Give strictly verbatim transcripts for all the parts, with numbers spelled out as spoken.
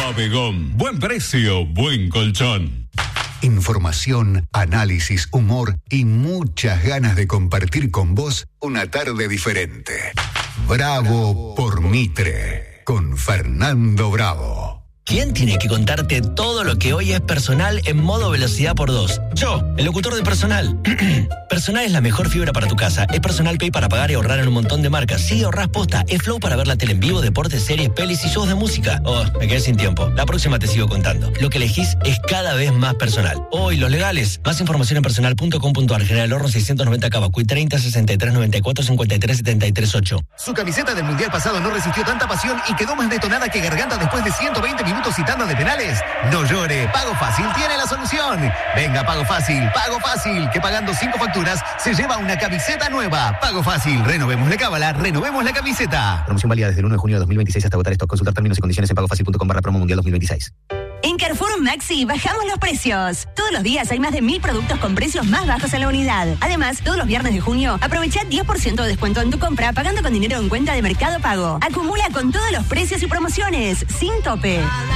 Suavegón. Buen precio, buen colchón. Información, análisis, humor y muchas ganas de compartir con vos una tarde diferente. Bravo por Mitre, con Fernando Bravo. ¿Quién tiene que contarte todo lo que hoy es Personal en modo velocidad por dos? Yo, el locutor de Personal. Personal es la mejor fibra para tu casa. Es Personal Pay para pagar y ahorrar en un montón de marcas. Sí, ahorrás posta. Es Flow para ver la tele en vivo, deportes, series, pelis y shows de música. Oh, me quedé sin tiempo. La próxima te sigo contando. Lo que elegís es cada vez más personal. Hoy, los legales. Más información en personal punto com punto a r. General Horno seiscientos noventa Cavacuy treinta sesenta y tres noventa y cuatro cincuenta y tres setenta y tres ocho. Su camiseta del Mundial pasado no resistió tanta pasión y quedó más detonada que Garganta después de ciento veinte minutos y tanda de penales. No llore, Pago Fácil tiene la solución. Venga, Pago Fácil, Pago Fácil, que pagando cinco facturas se lleva una camiseta nueva. Pago Fácil, renovemos la cábala, renovemos la camiseta. Promoción válida desde el uno de junio de dos mil veintiséis hasta agotar stock. Consultar términos y condiciones en pagofacil punto com barra promo mundial dos mil veintiséis. En Carrefour Maxi bajamos los precios. Todos los días hay más de mil productos con precios más bajos en la unidad. Además, todos los viernes de junio, aprovecha diez por ciento de descuento en tu compra pagando con dinero en cuenta de Mercado Pago. Acumula con todos los precios y promociones, sin tope.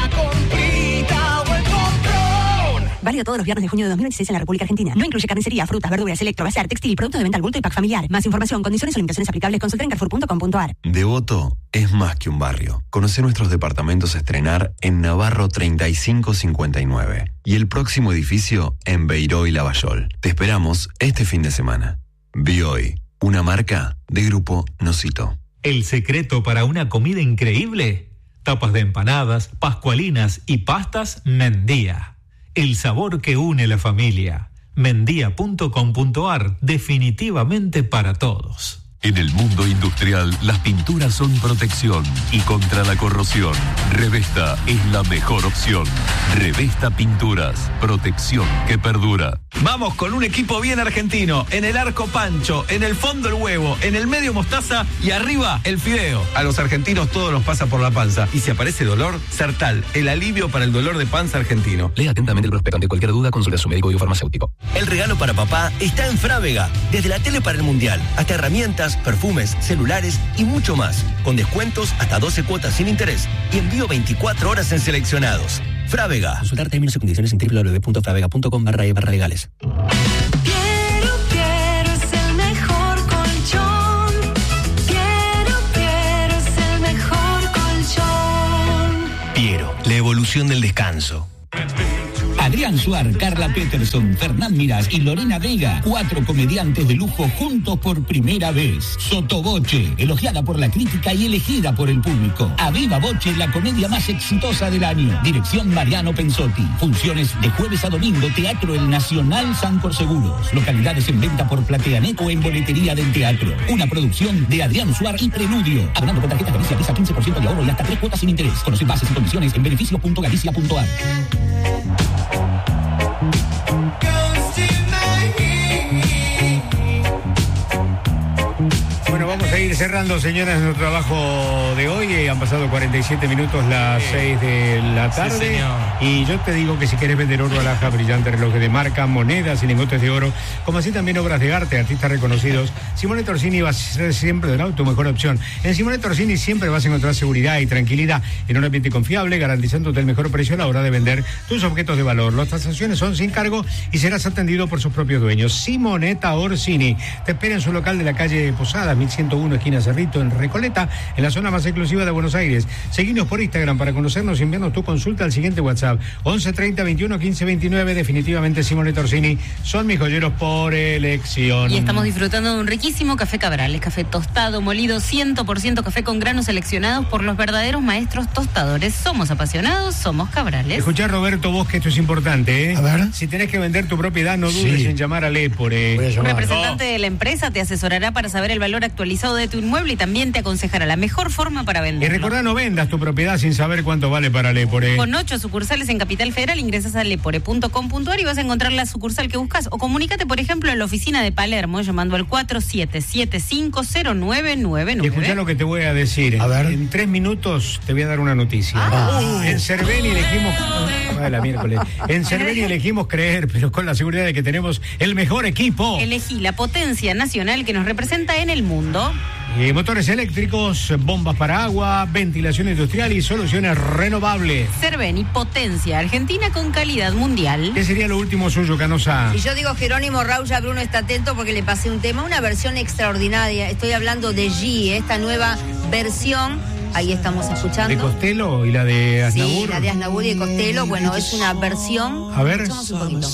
Válido todos los viernes de junio de dos mil veintiséis en la República Argentina. No incluye carnicería, frutas, verduras, electro, bazar, textil, productos de venta al bulto y pack familiar. Más información, condiciones o limitaciones aplicables, consulta en carrefour punto com punto a r. Devoto es más que un barrio. Conoce nuestros departamentos a estrenar en Navarro treinta y cinco cincuenta y nueve y el próximo edificio en Beiró y Lavallol. Te esperamos este fin de semana. Bioy, una marca de Grupo Nocito. El secreto para una comida increíble: tapas de empanadas, pascualinas y pastas Mendía. El sabor que une la familia. Mendía punto com punto a r, definitivamente para todos. En el mundo industrial, las pinturas son protección y contra la corrosión. Revesta es la mejor opción. Revesta Pinturas, protección que perdura. Vamos con un equipo bien argentino. En el arco Pancho, en el fondo el huevo, en el medio mostaza y arriba el fideo. A los argentinos todo nos pasa por la panza. Y si aparece dolor, Sertal, el alivio para el dolor de panza argentino. Lea atentamente el prospecto. Ante cualquier duda, consulte a su médico y farmacéutico. El regalo para papá está en Frávega. Desde la tele para el mundial hasta herramientas, perfumes, celulares y mucho más. Con descuentos hasta doce cuotas sin interés y envío veinticuatro horas en seleccionados. Frávega. Consultar términos y condiciones en doble u doble u doble u punto fravega punto com barra e barra legales. Quiero, quiero es el mejor colchón. Quiero, quiero es el mejor colchón. Piero, la evolución del descanso. Adrián Suar, Carla Peterson, Fernán Mirás y Lorena Vega, cuatro comediantes de lujo juntos por primera vez. Sotoboche, elogiada por la crítica y elegida por el público. A viva voce, la comedia más exitosa del año. Dirección Mariano Pensotti. Funciones de jueves a domingo, Teatro El Nacional Sancor Seguros. Localidades en venta por Plateanet o en boletería del teatro. Una producción de Adrián Suar y Preludio. Abonando con tarjeta Galicia Visa, quince por ciento de ahorro y hasta tres cuotas sin interés. Conoce bases y condiciones en beneficio punto galicia punto a r. Bueno, vamos a ir cerrando, señoras, nuestro trabajo de hoy. Eh, han pasado cuarenta y siete minutos las sí. seis de la tarde. Sí, y yo te digo que si quieres vender oro, alhaja, brillante, relojes de marca, monedas y lingotes de oro, como así también obras de arte, artistas reconocidos, Simonet Orsini va a ser siempre de tu mejor opción. En Simonet Orsini siempre vas a encontrar seguridad y tranquilidad en un ambiente confiable, garantizándote el mejor precio a la hora de vender tus objetos de valor. Las transacciones son sin cargo y serás atendido por sus propios dueños. Simonetta Orsini te espera en su local de la calle Posada, mil ciento uno, esquina Cerrito, en Recoleta, en la zona más exclusiva de Buenos Aires. Seguinos por Instagram para conocernos y enviarnos tu consulta al siguiente WhatsApp: once treinta veintiuno quince veintinueve. Definitivamente Simonetta Orsini son mis joyeros por elección. Y estamos disfrutando de un riquísimo café Cabrales, café tostado, molido, cien por ciento café con granos seleccionados por los verdaderos maestros tostadores. Somos apasionados, somos Cabrales. Escuchá, Roberto, vos, que esto es importante, ¿eh? A ver. Si tenés que vender tu propiedad, no dudes sí. en llamar a Lepore. Un representante oh. de la empresa te asesorará para saber el valor actualizado de tu inmueble y también te aconsejará la mejor forma para venderlo. Y recordá, no vendas tu propiedad sin saber cuánto vale para Lepore. Con ocho sucursales en Capital Federal, ingresas a lepore punto com punto a r y vas a encontrar la sucursal que buscas, o comunícate, por ejemplo, en la oficina de Palermo llamando al cuatro siete siete cinco cero nueve nueve nueve. Escuchá lo que te voy a decir. A ver. En tres minutos te voy a dar una noticia. Ah. Uh. En Cerveni elegimos... Ah, la miércoles. En Cerveni elegimos creer, pero con la seguridad de que tenemos el mejor equipo. Elegí la potencia nacional que nos representa en el mundo. Eh, motores eléctricos, bombas para agua, ventilación industrial y soluciones renovables. Cerveni, potencia argentina con calidad mundial. ¿Qué sería lo último suyo, Canosa? Y yo digo Jerónimo Rauya, Bruno está atento porque le pasé un tema, una versión extraordinaria. Estoy hablando de G, esta nueva versión. Ahí estamos escuchando. ¿De Costello y la de Aznavour? Sí, la de Aznavour y de Costello. Bueno, es una versión. A ver. Escuchamos un poquito.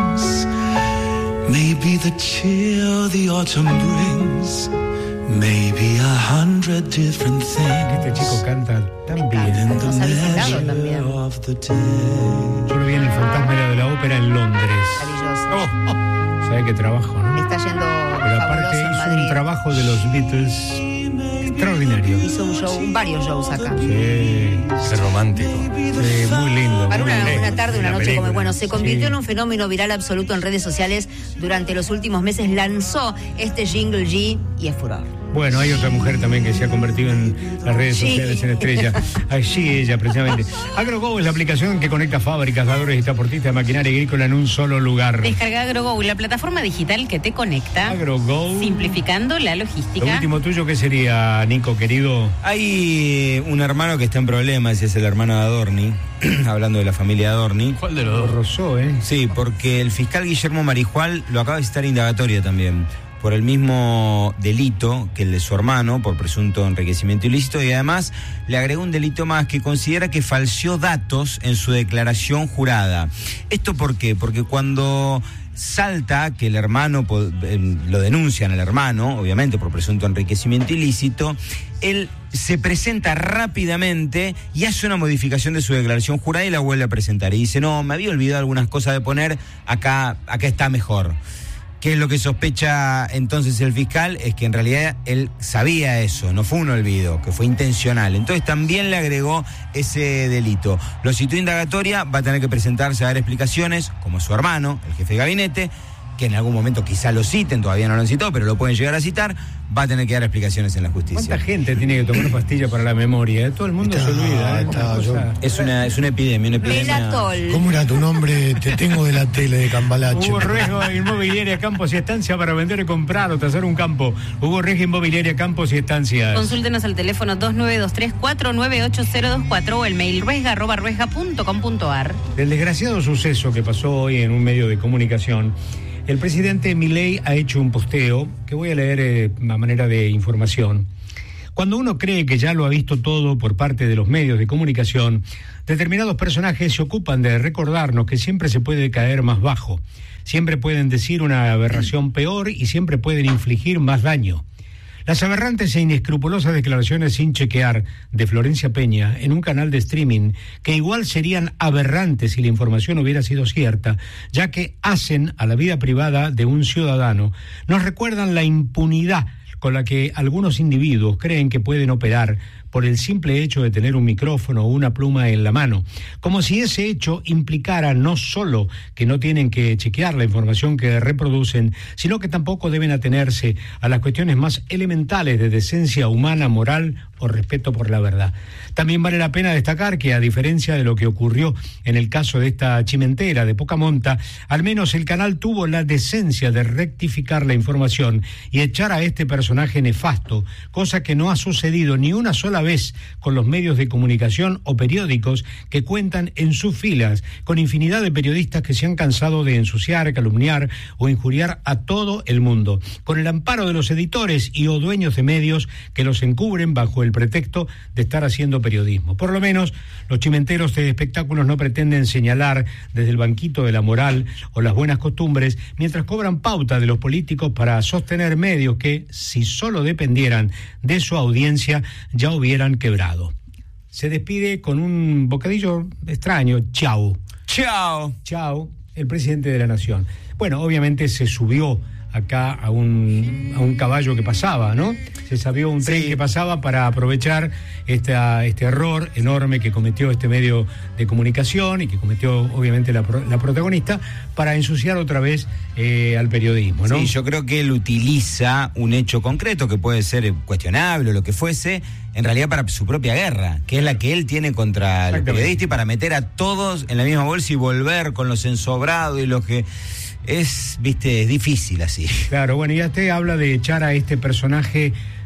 Maybe the chill the autumn brings. Maybe a hundred different things. Este chico canta tan bien. Nos ha visitado también. Yo lo vi en El Fantasma de la Ópera en Londres. Maravilloso. Oh, oh. ¿Sabe qué trabajo, no? Está yendo Pero fabuloso aparte en hizo Madrid. un trabajo de los Beatles extraordinario. Hizo un show, varios shows acá. Sí, qué romántico. Sí, muy lindo. Para muy una, lindo. una tarde, una noche película. como bueno, se convirtió Sí. en un fenómeno viral absoluto en redes sociales durante los últimos meses. Lanzó este jingle G y es furor. Bueno, hay otra mujer también que se ha convertido en las redes Sí. sociales en estrella. Allí ella, precisamente. AgroGo es la aplicación que conecta fábricas, dadores y transportistas de maquinaria agrícola en un solo lugar. Descarga AgroGo, la plataforma digital que te conecta. AgroGo. Simplificando la Lo logística. último tuyo, ¿qué sería, Nico, querido? Hay un hermano que está en problemas, ese es el hermano de Adorni, hablando de la familia Adorni. ¿Cuál de los dos? Rosó, ¿eh? Sí, porque el fiscal Guillermo Marijual lo acaba de citar indagatoria también, por el mismo delito que el de su hermano, por presunto enriquecimiento ilícito, y además le agregó un delito más que considera que falseó datos en su declaración jurada. ¿Esto por qué? Porque cuando salta que el hermano, eh, lo denuncian al hermano, obviamente por presunto enriquecimiento ilícito, él se presenta rápidamente y hace una modificación de su declaración jurada y la vuelve a presentar. Y dice, no, me había olvidado algunas cosas de poner, acá, acá está mejor. ¿Qué es lo que sospecha entonces el fiscal? Es que en realidad él sabía eso, no fue un olvido, que fue intencional. Entonces también le agregó ese delito. Lo citó indagatoria, va a tener que presentarse a dar explicaciones, como su hermano, el jefe de gabinete, que en algún momento quizá lo citen, todavía no lo han citado, pero lo pueden llegar a citar, va a tener que dar explicaciones en la justicia. ¿Cuánta gente tiene que tomar pastillas para la memoria? Todo el mundo se olvida. ¿eh? está, Una yo- cosa- Es una, es una epidemia, una epidemia. Melatol. ¿Cómo era tu nombre? Te tengo de la tele de Cambalache. Hugo Rejo, Inmobiliaria Campos y Estancia para vender y comprar o tasar un campo. Hugo Rejo, Inmobiliaria Campos y Estancias. Consúltenos al teléfono dos nueve dos tres, cuatro nueve ocho cero dos cuatro o el mail ruesga arroba ruesga punto com punto ar. Del desgraciado suceso que pasó hoy en un medio de comunicación, el presidente Milei ha hecho un posteo que voy a leer eh, a manera de información. Cuando uno cree que ya lo ha visto todo por parte de los medios de comunicación, determinados personajes se ocupan de recordarnos que siempre se puede caer más bajo, siempre pueden decir una aberración peor y siempre pueden infligir más daño. Las aberrantes e inescrupulosas declaraciones sin chequear de Florencia Peña en un canal de streaming, que igual serían aberrantes si la información hubiera sido cierta, ya que hacen a la vida privada de un ciudadano, nos recuerdan la impunidad con la que algunos individuos creen que pueden operar por el simple hecho de tener un micrófono o una pluma en la mano, como si ese hecho implicara no solo que no tienen que chequear la información que reproducen, sino que tampoco deben atenerse a las cuestiones más elementales de decencia humana, moral o respeto por la verdad. También vale la pena destacar que, a diferencia de lo que ocurrió en el caso de esta chimentera de poca monta, al menos el canal tuvo la decencia de rectificar la información y echar a este personaje nefasto, cosa que no ha sucedido ni una sola vez con los medios de comunicación o periódicos que cuentan en sus filas con infinidad de periodistas que se han cansado de ensuciar, calumniar o injuriar a todo el mundo, con el amparo de los editores y o dueños de medios que los encubren bajo el pretexto de estar haciendo periodismo. Por lo menos los chimenteros de espectáculos no pretenden señalar desde el banquito de la moral o las buenas costumbres, mientras cobran pauta de los políticos para sostener medios que, si solo dependieran de su audiencia, ya hubieran quebrado. Se despide con un bocadillo extraño. Chau. Chao. Chao, el presidente de la Nación. Bueno, obviamente se subió acá a un, a un caballo que pasaba, ¿no? Se sabió un tren Sí. que pasaba para aprovechar esta, este error enorme que cometió este medio de comunicación y que cometió obviamente la, pro- la protagonista para ensuciar otra vez eh, al periodismo, ¿no? Sí, yo creo que él utiliza un hecho concreto que puede ser cuestionable o lo que fuese, en realidad para su propia guerra, que es la que él tiene contra el periodista, y para meter a todos en la misma bolsa y volver con los ensobrados y los que... Es, viste, es difícil así. Claro, bueno, ya te habla de echar a este personaje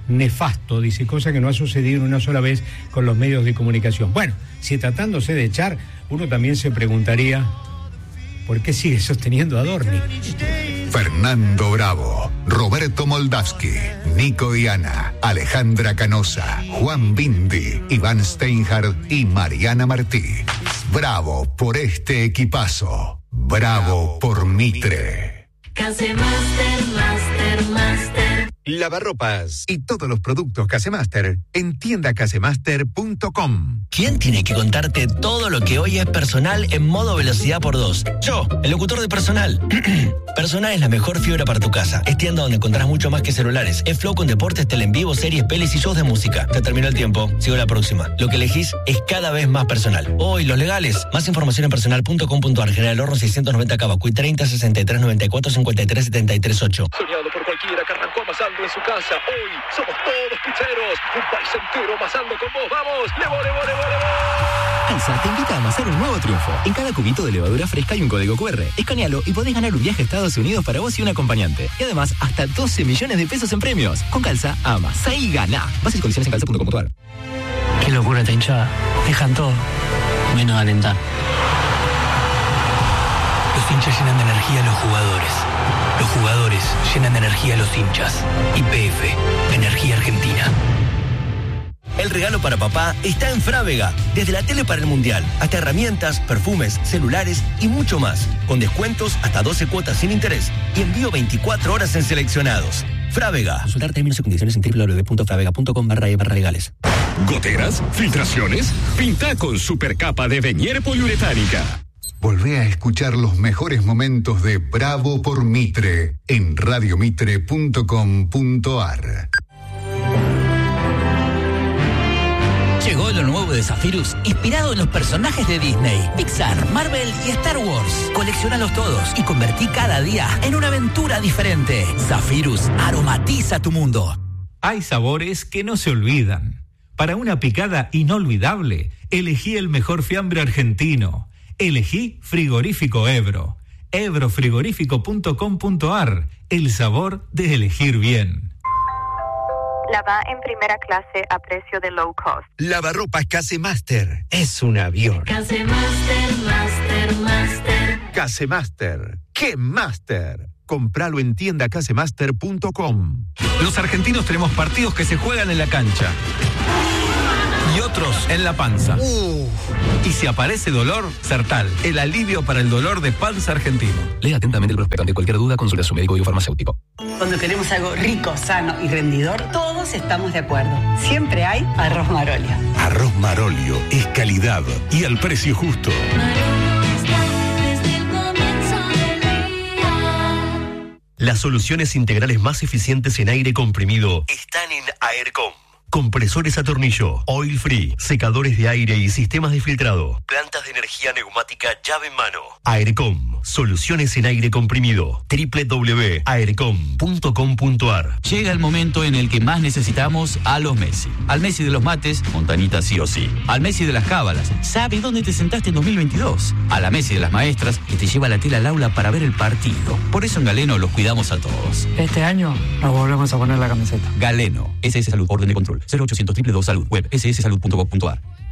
nefasto, dice, cosa que no ha sucedido una sola vez con los medios de comunicación. Bueno, si tratándose de echar, uno también se preguntaría, ¿por qué sigue sosteniendo a Dorni? Fernando Bravo, Roberto Moldavsky, Nico Diana, Alejandra Canosa, Juan Bindi, Iván Steinhardt y Mariana Martí. Bravo por este equipazo. Bravo por Mitre. Casemaster, Master, Master. Lavarropas y todos los productos Casemaster en tienda casemaster punto com. ¿Quién tiene que contarte todo lo que hoy es personal en modo velocidad por dos? Yo, el locutor de Personal. Personal es la mejor fibra para tu casa. Es tienda donde encontrás mucho más que celulares. Es Flow con deportes, tele en vivo, series, pelis y shows de música. Se terminó el tiempo. Sigo la próxima. Lo que elegís es cada vez más personal. Hoy, los legales. Más información en personal punto com punto ar. General Horno seiscientos noventa Cabacuy treinta sesenta y tres noventa y cuatro cincuenta y tres setenta y tres ocho. Soñado por cualquiera que arrancó amasando en su casa. Hoy somos todos pizzeros. Un país entero amasando con vos. ¡Vamos! ¡Levo, levo, levo, levo! Alsa te invita a amasar un nuevo triunfo. En cada cubito de levadura fresca hay un código cu erre. Escanealo y podés ganar un viaje a Estados Unidos para vos y un acompañante. Y además, hasta doce millones de pesos en premios. Con Calza, amasá y gana. Bases y condiciones en calza punto com punto ar. Qué locura esta hinchada. Dejan todo, menos alentar. Los hinchas llenan de energía a los jugadores. Los jugadores llenan de energía a los hinchas. Y P F, Energía Argentina. El regalo para papá está en Frávega. Desde la tele para el Mundial, hasta herramientas, perfumes, celulares y mucho más. Con descuentos hasta doce cuotas sin interés y envío veinticuatro horas en seleccionados. Frávega. Consultar términos y condiciones en doble u doble u doble u punto fravega punto com barra e barra legales. ¿Goteras? ¿Filtraciones? Pinta con supercapa de Venier poliuretánica. Volvé a escuchar los mejores momentos de Bravo por Mitre en radio mitre punto com punto ar. Llegó lo nuevo de Zephyrus, inspirado en los personajes de Disney, Pixar, Marvel y Star Wars. Colecciónalos todos y convertí cada día en una aventura diferente. Zephyrus aromatiza tu mundo. Hay sabores que no se olvidan. Para una picada inolvidable, elegí el mejor fiambre argentino. Elegí Frigorífico Ebro. ebro frigorífico punto com punto ar. El sabor de elegir bien. Lava en primera clase a precio de low cost. Lavarropas Casemaster. Es un avión. Casemaster, Master, Master. Casemaster. ¡Qué Master! Compralo en tienda casemaster punto com. Los argentinos tenemos partidos que se juegan en la cancha y otros en la panza. Uh. Y si aparece dolor, Sertal, el alivio para el dolor de panza argentino. Lea atentamente el prospecto. Ante cualquier duda, consulte a su médico y farmacéutico. Cuando queremos algo rico, sano y rendidor, todos estamos de acuerdo. Siempre hay arroz Marolio. Arroz Marolio es calidad y al precio justo. Las soluciones integrales más eficientes en aire comprimido están en Aircom. Compresores a tornillo, oil free, secadores de aire y sistemas de filtrado. Plantas de energía neumática llave en mano. Aircom, soluciones en aire comprimido. doble u doble u doble u punto aircom punto com punto ar. Llega el momento en el que más necesitamos a los Messi. Al Messi de los mates, Montanita sí o sí. Al Messi de las cábalas, ¿sabe dónde te sentaste en dos mil veintidós? A la Messi de las maestras, que te lleva la tela al aula para ver el partido. Por eso en Galeno los cuidamos a todos. Este año nos volvemos a poner la camiseta. Galeno, S S Salud, orden de control. cero ochocientos dos dos dos Salud, web ese ese salud punto gov punto ar.